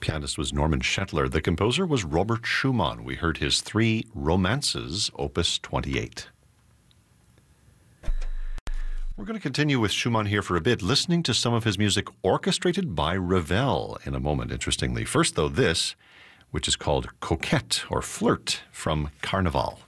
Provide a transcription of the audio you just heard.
pianist was Norman Shetler. The composer was Robert Schumann. We heard his 3 romances, Opus 28. We're going to continue with Schumann here for a bit, listening to some of his music orchestrated by Ravel in a moment, interestingly. First, though, this, which is called Coquette or Flirt from Carnival.